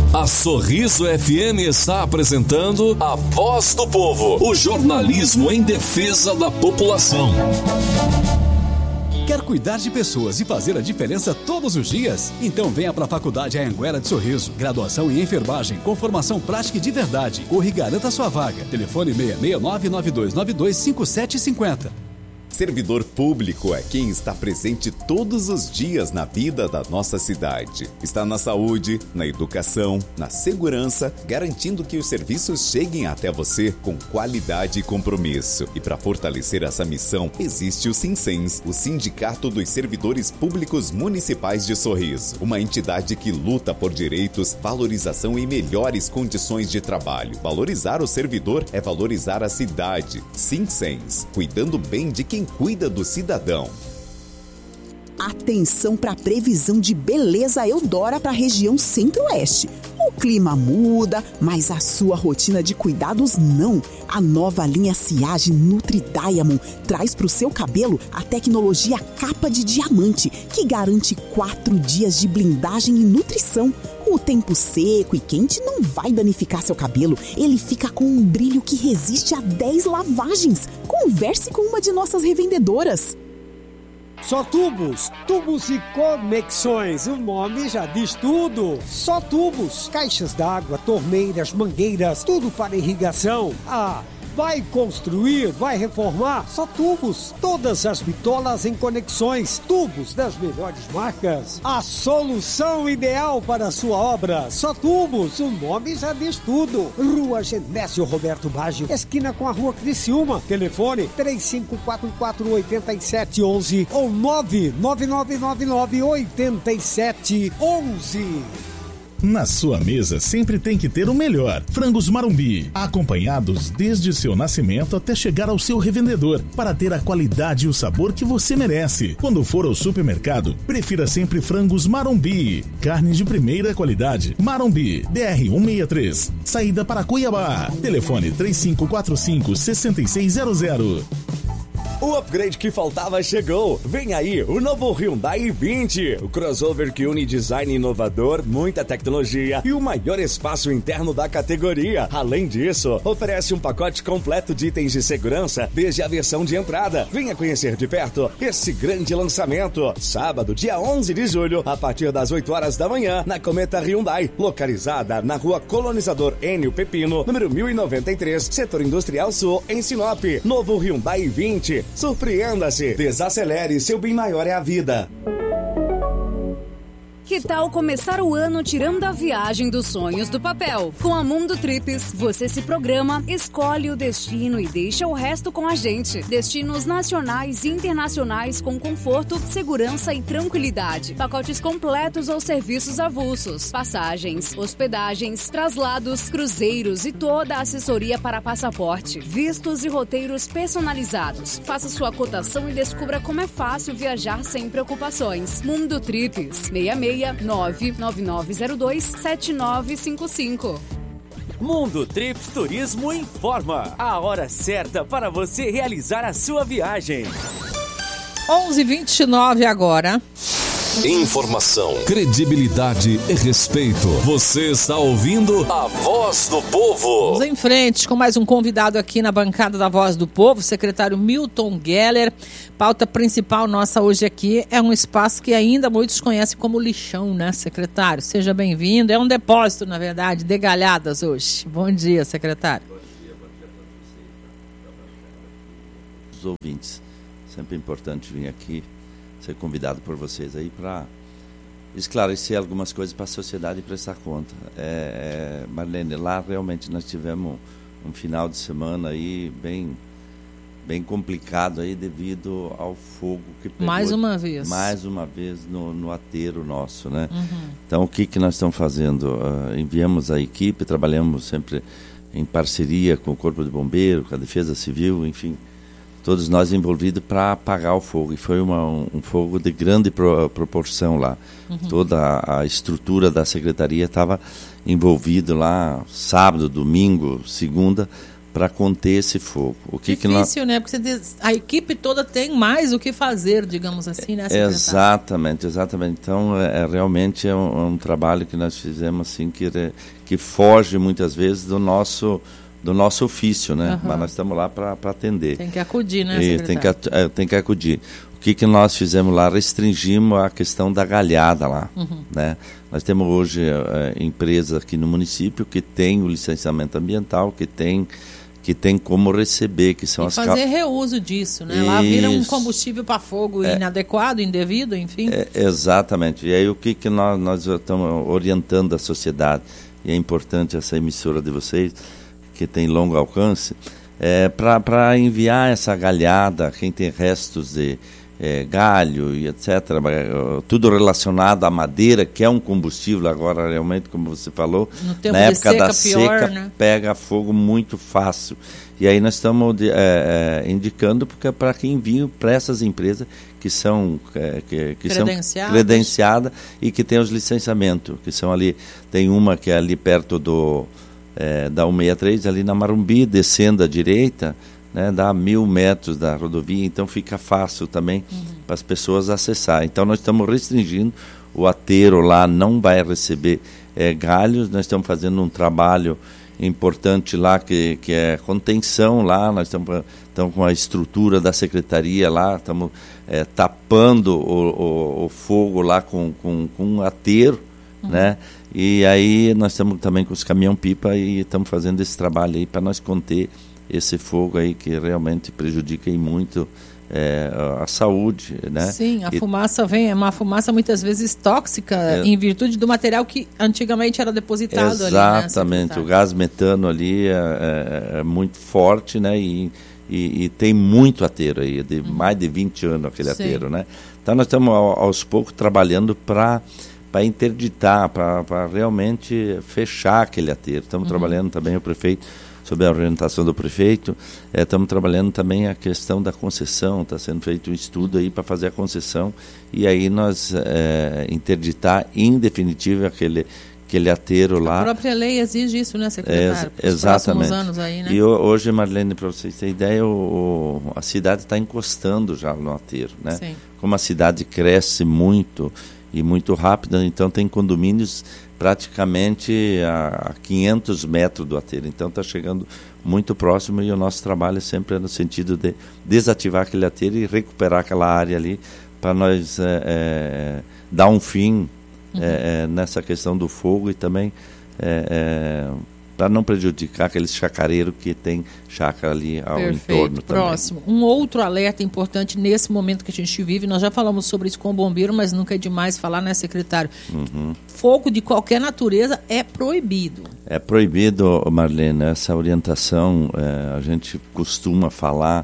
A Sorriso FM está apresentando A Voz do Povo, o jornalismo em defesa da população. Quer cuidar de pessoas e fazer a diferença todos os dias? Então venha para a Faculdade Anhanguera de Sorriso. Graduação em enfermagem com formação prática e de verdade. Corre e garanta sua vaga. Telefone 669-9292-5750. Servidor público é quem está presente todos os dias na vida da nossa cidade. Está na saúde, na educação, na segurança, garantindo que os serviços cheguem até você com qualidade e compromisso. E para fortalecer essa missão, existe o SINSENS, o Sindicato dos Servidores Públicos Municipais de Sorriso. Uma entidade que luta por direitos, valorização e melhores condições de trabalho. Valorizar o servidor é valorizar a cidade. SINSENS, cuidando bem de quem cuida do cidadão. Atenção para a previsão de beleza Eudora para a região Centro-Oeste. O clima muda, mas a sua rotina de cuidados não. A nova linha Siage Nutri Diamond traz para o seu cabelo a tecnologia capa de diamante, que garante 4 dias de blindagem e nutrição. O tempo seco e quente não vai danificar seu cabelo. Ele fica com um brilho que resiste a 10 lavagens. Converse com uma de nossas revendedoras. Só Tubos, tubos e conexões, o nome já diz tudo. Só Tubos, caixas d'água, torneiras, mangueiras, tudo para irrigação. Vai construir, vai reformar, Só Tubos. Todas as bitolas em conexões, tubos das melhores marcas. A solução ideal para a sua obra, Só Tubos, o nome já diz tudo. Rua Genésio Roberto Baggio, esquina com a Rua Criciúma. Telefone 3544-8711 ou 99999-8711. Na sua mesa sempre tem que ter o melhor. Frangos Marumbi, acompanhados desde seu nascimento até chegar ao seu revendedor, para ter a qualidade e o sabor que você merece. Quando for ao supermercado, prefira sempre Frangos Marumbi. Carne de primeira qualidade. Marumbi, DR-163, saída para Cuiabá. Telefone 3545-6600. O upgrade que faltava chegou. Vem aí o novo Hyundai i20. O crossover que une design inovador, muita tecnologia e o maior espaço interno da categoria. Além disso, oferece um pacote completo de itens de segurança desde a versão de entrada. Venha conhecer de perto esse grande lançamento. Sábado, dia 11 de julho, a partir das 8 horas da manhã, na Cometa Hyundai, localizada na Rua Colonizador Enio Pepino, número 1093, Setor Industrial Sul, em Sinop. Novo Hyundai i20. Surpreenda-se, desacelere, seu bem maior é a vida. Que tal começar o ano tirando a viagem dos sonhos do papel? Com a Mundo Trips, você se programa, escolhe o destino e deixa o resto com a gente. Destinos nacionais e internacionais com conforto, segurança e tranquilidade. Pacotes completos ou serviços avulsos. Passagens, hospedagens, traslados, cruzeiros e toda a assessoria para passaporte. Vistos e roteiros personalizados. Faça sua cotação e descubra como é fácil viajar sem preocupações. Mundo Trips, 66999027955. Mundo Trips Turismo informa a hora certa para você realizar a sua viagem. 11h29 agora. Informação, credibilidade e respeito. Você está ouvindo A Voz do Povo. Vamos em frente com mais um convidado aqui na bancada da Voz do Povo, o secretário Milton Geller. Pauta principal nossa hoje aqui é um espaço que ainda muitos conhecem como lixão, né, secretário? Seja bem-vindo. É um depósito, na verdade, de galhadas hoje. Bom dia, secretário. Bom dia para os ouvintes. Sempre é importante vir aqui, ser convidado por vocês aí para esclarecer algumas coisas para a sociedade e prestar conta. Marlene, lá realmente nós tivemos um final de semana aí bem complicado aí devido ao fogo que pegou. Mais uma vez no aterro nosso, né? Uhum. Então o que nós estamos fazendo? Enviamos a equipe, trabalhamos sempre em parceria com o Corpo de Bombeiro, com a Defesa Civil, enfim, todos nós envolvidos para apagar o fogo. E foi um fogo de grande proporção lá. Uhum. Toda a estrutura da secretaria estava envolvida lá, sábado, domingo, segunda, conter esse fogo. Difícil, né? Porque a equipe toda tem mais o que fazer, digamos assim, né, secretário? Exatamente. Então, realmente é um trabalho que nós fizemos assim, que foge muitas vezes do nosso ofício, né? Mas nós estamos lá para atender. Tem que acudir, né, secretário? Tem que acudir. O que nós fizemos lá? Restringimos a questão da galhada lá, né? Nós temos hoje empresas aqui no município que tem o licenciamento ambiental, que tem como receber, que são fazer reuso disso, né? Lá vira um combustível para fogo inadequado, indevido, enfim. Exatamente. E aí o que nós estamos orientando a sociedade, e é importante essa emissora de vocês, que tem longo alcance, para enviar essa galhada, quem tem restos de galho e etc., tudo relacionado à madeira, que é um combustível agora realmente, como você falou, na época da seca, né? Pega fogo muito fácil. E aí nós estamos indicando porque para que enviem para essas empresas que são credenciadas e que têm os licenciamentos, que são ali, tem uma que é ali perto da 163, ali na Marumbi, descendo à direita, né, dá 1.000 metros da rodovia, então fica fácil também para as pessoas acessar. Então nós estamos restringindo, o aterro lá não vai receber galhos, nós estamos fazendo um trabalho importante lá que é contenção lá, nós estamos com a estrutura da secretaria lá, estamos tapando o fogo lá com um aterro, né? E aí nós estamos também com os caminhão-pipa e estamos fazendo esse trabalho aí para nós conter esse fogo aí que realmente prejudica muito a saúde, né? Sim, fumaça é uma fumaça muitas vezes tóxica em virtude do material que antigamente era depositado ali, né? Exatamente, o gás metano ali é muito forte, né? E tem muito aterro aí, mais de 20 anos aquele aterro, né? Então nós estamos aos poucos trabalhando para interditar, para realmente fechar aquele aterro. Estamos trabalhando também, o prefeito, sob a orientação do prefeito, estamos trabalhando também a questão da concessão, está sendo feito um estudo aí para fazer a concessão e aí nós interditar em definitivo aquele aterro lá. A própria lei exige isso, né, secretário? Exatamente. Anos aí, né? E hoje, Marlene, para vocês terem ideia, a cidade está encostando já no aterro, né? Sim. Como a cidade cresce muito e muito rápido, então tem condomínios praticamente a 500 metros do aterro, então está chegando muito próximo e o nosso trabalho sempre é no sentido de desativar aquele aterro e recuperar aquela área ali para nós dar um fim nessa questão do fogo e também para não prejudicar aqueles chacareiros que tem chácara ali ao entorno também. Próximo. Um outro alerta importante nesse momento que a gente vive, nós já falamos sobre isso com o bombeiro, mas nunca é demais falar, né, secretário? Fogo de qualquer natureza é proibido. É proibido, Marlene, essa orientação a gente costuma falar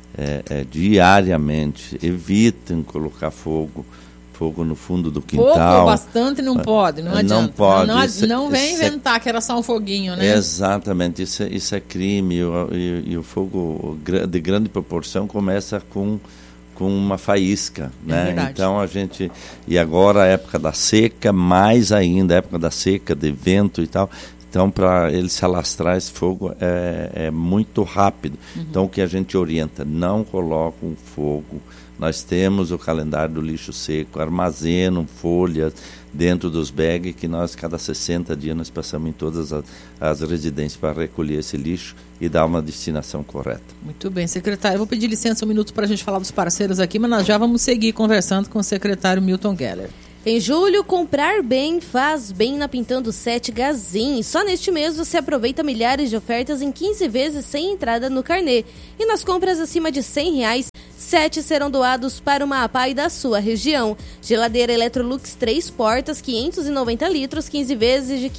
diariamente. Evitem colocar fogo no fundo do quintal. Pouco ou bastante não pode, não adianta. Não pode. Não vem inventar que era só um foguinho, né? Exatamente, isso é crime e o fogo de grande proporção começa com uma faísca, né? Então a gente, e agora a época da seca, mais ainda, a época da seca, de vento e tal, então para ele se alastrar esse fogo é muito rápido. Então o que a gente orienta, não coloca um fogo. Nós temos o calendário do lixo seco, armazenam folhas dentro dos bags que nós, cada 60 dias, nós passamos em todas as residências para recolher esse lixo e dar uma destinação correta. Muito bem, secretário. Eu vou pedir licença um minuto para a gente falar dos parceiros aqui, mas nós já vamos seguir conversando com o secretário Milton Geller. Em julho, comprar bem faz bem na Pintando 7 Gazin. Só neste mês você aproveita milhares de ofertas em 15 vezes sem entrada no carnê. E nas compras acima de R$100, 7 serão doados para uma APAI da sua região. Geladeira Electrolux 3 portas, 590 litros, 15 vezes de R$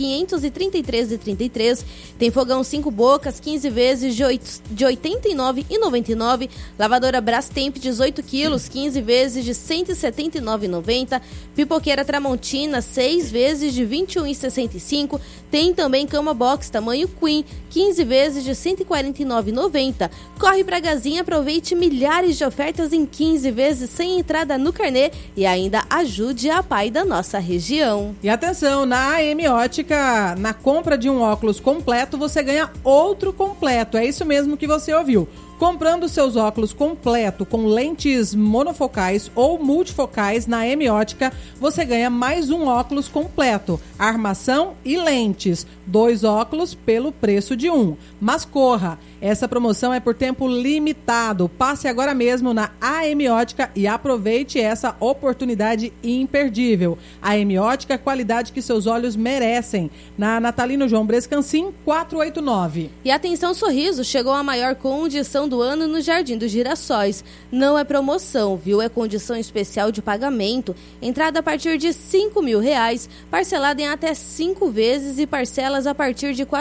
533,33. Tem fogão 5 bocas, 15 vezes de R$ 89,99. Lavadora Brastemp 18 quilos, 15 vezes de R$ 179,90. Pipoqueira Tramontina 6 vezes de R$ 21,65. Tem também cama box tamanho Queen, 15 vezes de R$ 149,90. Corre pra Gazinha, aproveite milhares de ofertas ofertas em 15 vezes sem entrada no carnê e ainda ajude a pai da nossa região. E atenção, na AM Ótica, na compra de um óculos completo, você ganha outro completo. É isso mesmo que você ouviu. Comprando seus óculos completo com lentes monofocais ou multifocais na AM Ótica, você ganha mais um óculos completo, armação e lentes. 2 óculos pelo preço de 1. Mas corra! Essa promoção é por tempo limitado. Passe agora mesmo na AM Ótica e aproveite essa oportunidade imperdível. AM Ótica, qualidade que seus olhos merecem. Na Natalino João Brescancin, 489. E atenção, Sorriso, chegou a maior condição do ano no Jardim dos Girassóis. Não é promoção, viu? É condição especial de pagamento. Entrada a partir de R$5.000, parcelada em até 5 vezes e parcelas a partir de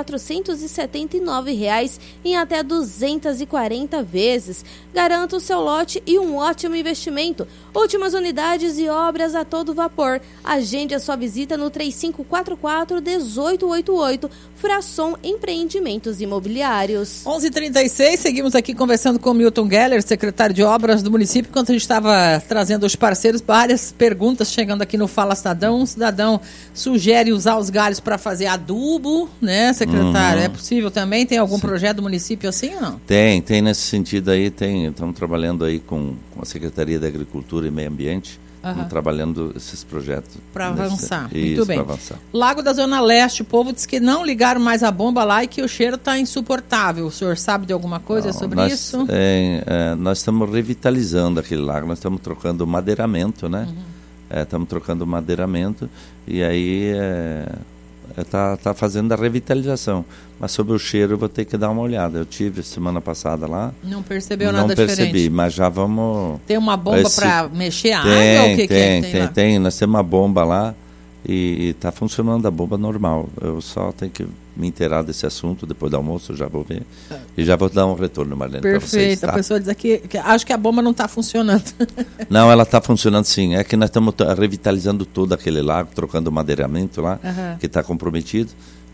R$479 em até 240 vezes. Garanta o seu lote e um ótimo investimento. Últimas unidades e obras a todo vapor. Agende a sua visita no 3544-1888. Frasson Empreendimentos Imobiliários. 11h36, seguimos aqui conversando com o Milton Geller, secretário de Obras do município, enquanto a gente estava trazendo os parceiros, várias perguntas chegando aqui no Fala Cidadão. Um cidadão sugere usar os galhos para fazer adubo, né, secretário? É possível também? Tem algum projeto do município assim ou não? Tem nesse sentido aí, estamos trabalhando aí com a Secretaria da Agricultura e Meio Ambiente, estamos trabalhando esses projetos. Para avançar, isso, muito bem. Avançar. Lago da Zona Leste, o povo diz que não ligaram mais a bomba lá e que o cheiro está insuportável. O senhor sabe de alguma coisa sobre isso? Nós estamos revitalizando aquele lago, nós estamos trocando madeiramento, né? Estamos trocando madeiramento e aí tá fazendo a revitalização. Mas sobre o cheiro eu vou ter que dar uma olhada. Eu tive semana passada lá. Não percebeu nada diferente? Não percebi, mas já vamos... Tem uma bomba para mexer a água ou o que é? Tem. Nós temos uma bomba lá e está funcionando a bomba normal. Eu só tenho que me inteirar desse assunto, depois do almoço eu já vou ver. E já vou dar um retorno, Marlene, para vocês. Perfeito. A pessoa diz aqui que acho que a bomba não está funcionando. Não, ela está funcionando sim. É que nós estamos revitalizando todo aquele lago, trocando madeiramento lá, que está comprometido.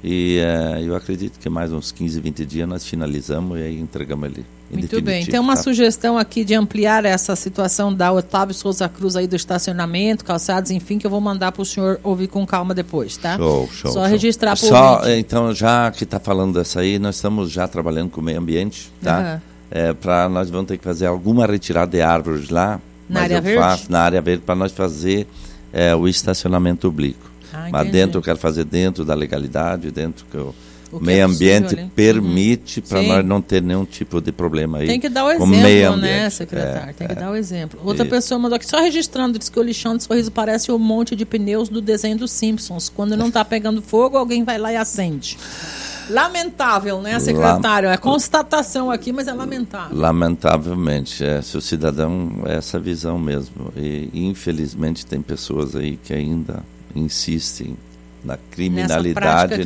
E eu acredito que mais uns 15, 20 dias nós finalizamos e aí entregamos ele. Muito bem. Tem uma sugestão aqui de ampliar essa situação da Otávio Souza Cruz aí do estacionamento, calçados, enfim, que eu vou mandar para o senhor ouvir com calma depois, tá? Show. Registrar por ouvinte. Então, já que está falando dessa aí, nós estamos já trabalhando com o meio ambiente, tá? Nós vamos ter que fazer alguma retirada de árvores lá. Na área verde? Na área verde, para nós fazer o estacionamento oblíquo. Mas dentro, eu quero fazer dentro da legalidade, dentro que o meio ambiente permite, para nós não ter nenhum tipo de problema aí. Tem que dar o exemplo, né, secretário? Tem que dar o exemplo. Outra pessoa mandou aqui, só registrando, diz que o lixão de Sorriso parece um monte de pneus do desenho dos Simpsons. Quando não está pegando fogo, alguém vai lá e acende. Lamentável, né, secretário? É constatação aqui, mas é lamentável. Lamentavelmente, se o cidadão é essa visão mesmo. E infelizmente tem pessoas aí que ainda insistem na criminalidade,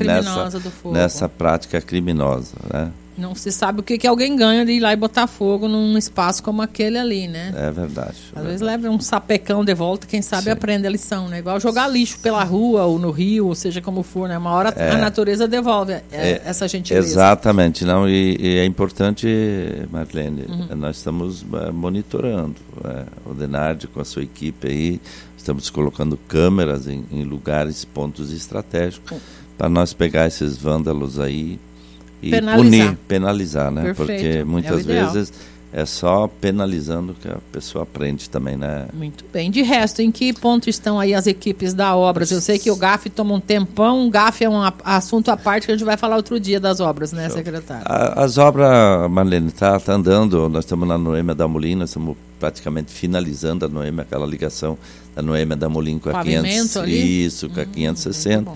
nessa prática criminosa, né? Não se sabe o que alguém ganha de ir lá e botar fogo num espaço como aquele ali, né? É verdade. Às vezes leva um sapecão de volta, quem sabe aprende a lição, né? Igual jogar lixo pela rua ou no rio, ou seja como for, né? Uma hora a natureza devolve essa gentileza. Exatamente, não, e é importante, Marlene, nós estamos monitorando o DENARD com a sua equipe aí, estamos colocando câmeras em lugares, pontos estratégicos, para nós pegar esses vândalos aí e penalizar, né? Perfeito. Porque muitas vezes é só penalizando que a pessoa aprende também, né? Muito bem. De resto, em que ponto estão aí as equipes da Obras? Eu sei que o GAF toma um tempão, o GAF é um assunto à parte que a gente vai falar outro dia das obras, né, secretário? As obras, Marlene, tá andando, nós estamos na Noêmia da Molim, nós estamos praticamente finalizando a Noêmia, aquela ligação da Noêmia da Molim com a 500, ali? Isso, com a 560.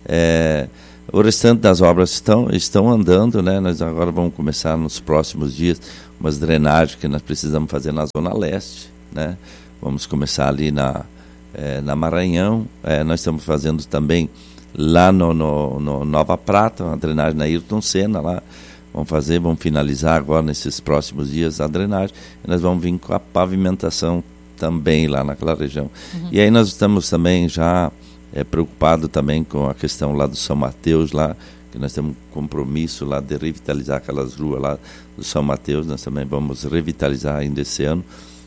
O restante das obras estão andando, né? Nós agora vamos começar nos próximos dias umas drenagens que nós precisamos fazer na Zona Leste, né? Vamos começar ali na Maranhão. Nós estamos fazendo também lá no Nova Prata, uma drenagem na Ayrton Senna lá. Vamos finalizar agora nesses próximos dias a drenagem e nós vamos vir com a pavimentação também lá naquela região. E aí nós estamos também já preocupado também com a questão lá do São Mateus, lá, que nós temos um compromisso lá de revitalizar aquelas ruas lá do São Mateus, nós também vamos revitalizar ainda esse ano.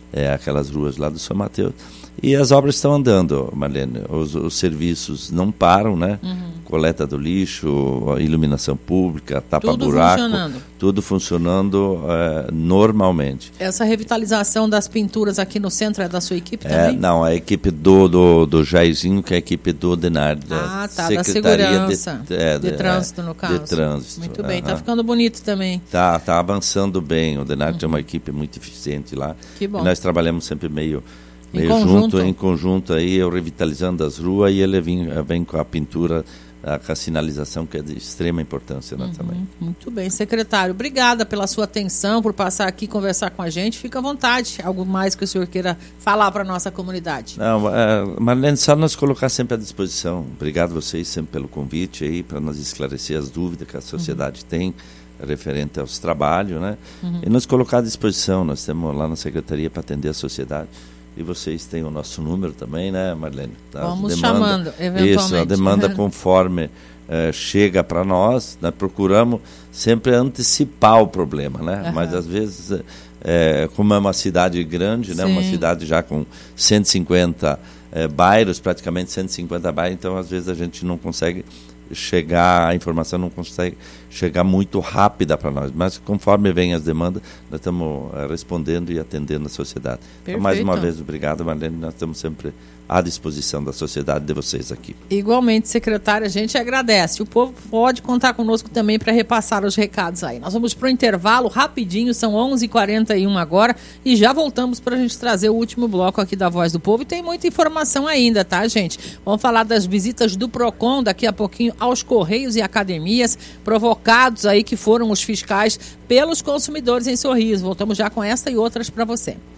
aquelas ruas lá do São Mateus. E as obras estão andando, Marlene. Os serviços não param, né? Coleta do lixo, iluminação pública, tapa-buraco. Tudo funcionando normalmente. Essa revitalização das pinturas aqui no centro é da sua equipe também? Não, a equipe do Jairzinho, que é a equipe do Denar, da Secretaria da Segurança, de Trânsito, no caso. De Trânsito. Muito bem, está ficando bonito também. Tá avançando bem. O Denar tem uma equipe muito eficiente lá. Que bom. E nós trabalhamos sempre meio junto, em conjunto aí, eu revitalizando as ruas e ele vem com a pintura, com a sinalização, que é de extrema importância, né, também. Muito bem, secretário. Obrigada pela sua atenção, por passar aqui e conversar com a gente. Fica à vontade. Algo mais que o senhor queira falar para a nossa comunidade? Não, Marlene, só nos colocar sempre à disposição. Obrigado a vocês sempre pelo convite aí, para nos esclarecer as dúvidas que a sociedade tem referente aos trabalhos, né? E nos colocar à disposição. Nós estamos lá na Secretaria para atender a sociedade. E vocês têm o nosso número também, né, Marlene? Vamos chamando, eventualmente. Isso, a demanda conforme chega para nós, né, procuramos sempre antecipar o problema, né? Mas às vezes, como é uma cidade grande, né, uma cidade já com 150 bairros, praticamente 150 bairros, então às vezes a gente não consegue chegar, a informação não consegue chegar muito rápida para nós, mas conforme vem as demandas, nós estamos respondendo e atendendo a sociedade. Então, mais uma vez, obrigado, Marlene, nós estamos sempre à disposição da sociedade de vocês aqui. Igualmente, secretário, a gente agradece. O povo pode contar conosco também para repassar os recados aí. Nós vamos para o intervalo rapidinho, são 11h41 agora, e já voltamos para a gente trazer o último bloco aqui da Voz do Povo. E tem muita informação ainda, tá, gente? Vamos falar das visitas do PROCON daqui a pouquinho aos Correios e academias, provocados aí que foram os fiscais pelos consumidores em Sorriso. Voltamos já com essa e outras para você.